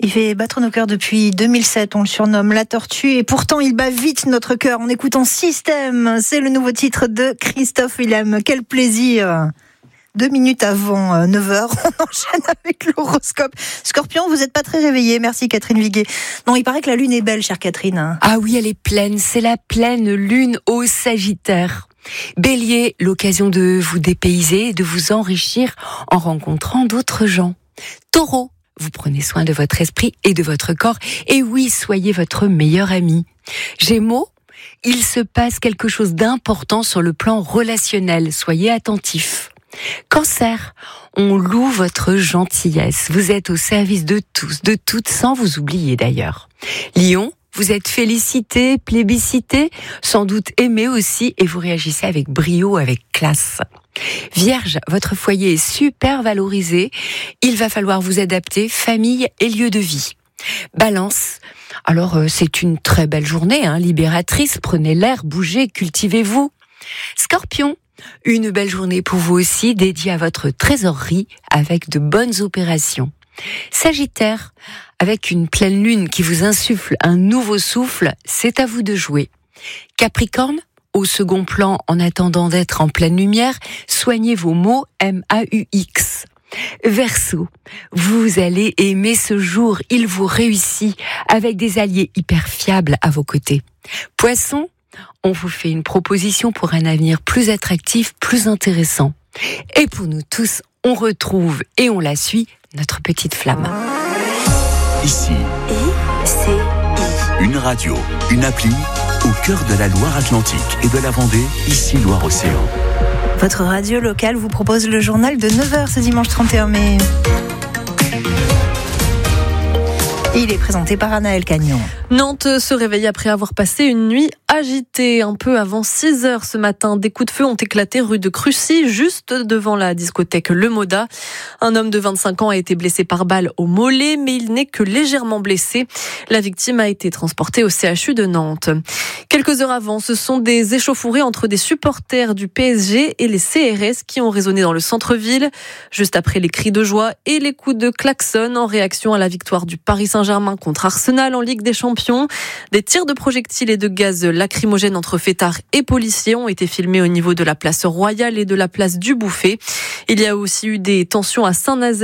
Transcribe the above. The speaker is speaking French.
Il fait battre nos cœurs depuis 2007, on le surnomme la tortue, et pourtant il bat vite notre cœur en écoutant Système. C'est le nouveau titre de Christophe Willem. Quel plaisir! 2 minutes avant 9h, on enchaîne avec l'horoscope. Scorpion, vous n'êtes pas très réveillé, merci Catherine Viguet. Non, il paraît que la lune est belle, chère Catherine. Ah oui, elle est pleine, c'est la pleine lune au Sagittaire. Bélier, l'occasion de vous dépayser et de vous enrichir en rencontrant d'autres gens. Taureau, vous prenez soin de votre esprit et de votre corps. Et oui, soyez votre meilleur ami. Gémeaux, il se passe quelque chose d'important sur le plan relationnel. Soyez attentifs. Cancer, on loue votre gentillesse. Vous êtes au service de tous, de toutes, sans vous oublier d'ailleurs. Lion, vous êtes félicité, plébiscité, sans doute aimé aussi, et vous réagissez avec brio, avec classe. Vierge, votre foyer est super valorisé. Il va falloir vous adapter, famille et lieu de vie. Balance, alors c'est une très belle journée, libératrice. Prenez l'air, bougez, cultivez-vous. Scorpion, une belle journée pour vous aussi, dédiée à votre trésorerie avec de bonnes opérations. Sagittaire, avec une pleine lune qui vous insuffle un nouveau souffle, c'est à vous de jouer. Capricorne, au second plan en attendant d'être en pleine lumière, soignez vos mots MAUX. Verseau, vous allez aimer ce jour, il vous réussit avec des alliés hyper fiables à vos côtés. Poisson, on vous fait une proposition pour un avenir plus attractif, plus intéressant. Et pour nous tous, on retrouve et on la suit, notre petite flamme. Ici, ICI. Une radio, une appli, au cœur de la Loire-Atlantique et de la Vendée, ici Loire-Océan. Votre radio locale vous propose le journal de 9h ce dimanche 31 mai. Il est présenté par Anaël Cagnon. Nantes se réveille après avoir passé une nuit agitée. Un peu avant 6h ce matin, des coups de feu ont éclaté rue de Crucy, juste devant la discothèque Le Moda. Un homme de 25 ans a été blessé par balle au mollet, mais il n'est que légèrement blessé. La victime a été transportée au CHU de Nantes. Quelques heures avant, ce sont des échauffourées entre des supporters du PSG et les CRS qui ont résonné dans le centre-ville, juste après les cris de joie et les coups de klaxon en réaction à la victoire du Paris Saint-Germain contre Arsenal en Ligue des Champions. Des tirs de projectiles et de gaz lacrymogènes entre fêtards et policiers ont été filmés au niveau de la place Royale et de la place du Bouffet. Il y a aussi eu des tensions à Saint-Nazaire.